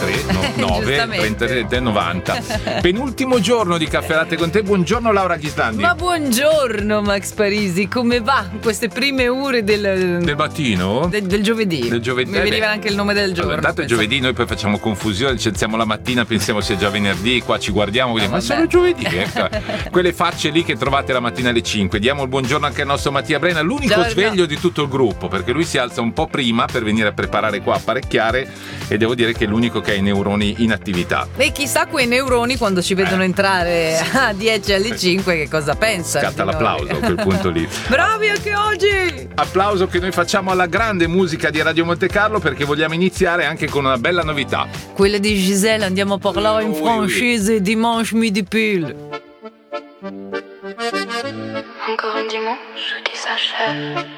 9 33 90. Penultimo giorno di Caffè Latte con te. Buongiorno Laura Ghislandi. Ma buongiorno Max Parisi, come va queste prime ore del mattino? Del giovedì. Del giovedì. Mi veniva anche il nome del giorno. Allora, intanto è giovedì, noi poi facciamo confusione, ci alziamo la mattina, pensiamo sia già venerdì, qua ci guardiamo, ma sono giovedì. Ecco. Quelle facce lì che trovate la mattina alle 5. Diamo il buongiorno anche al nostro Mattia Brena, l'unico sveglio di tutto il gruppo, perché lui si alza un po' prima per venire a preparare qua, apparecchiare, e devo dire che è l'unico che ha i neuroni in attività. E chissà quei neuroni quando ci vedono entrare a 10 alle 5 che cosa pensano. Scatta l'applauso a quel punto lì. Bravi anche oggi! Applauso che noi facciamo alla grande musica di Radio Monte Carlo, perché vogliamo iniziare anche con una bella novità. Quella di Giselle, andiamo a parlare in francese dimanche midi pile. Encore un dimanche qui s'achève.